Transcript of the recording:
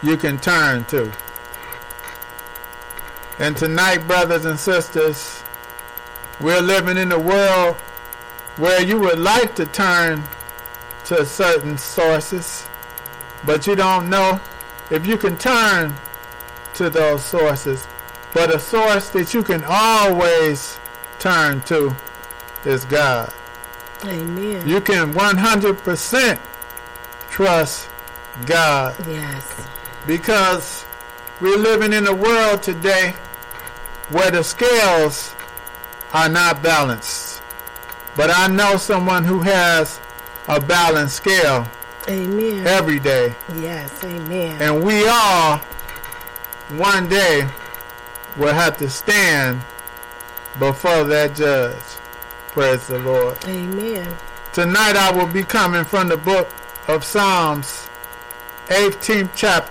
you can turn to. And tonight, brothers and sisters, we're living in a world where you would like to turn to certain sources, but you don't know if you can turn to those sources. But a source that you can always turn to is God. Amen. You can 100% trust God. Yes. Because we're living in a world today where the scales are not balanced. But I know someone who has a balanced scale. Amen. Every day. Yes, amen. And we all one day will have to stand before that judge. Praise the Lord. Amen. Tonight I will be coming from the book of Psalms, 18th chapter.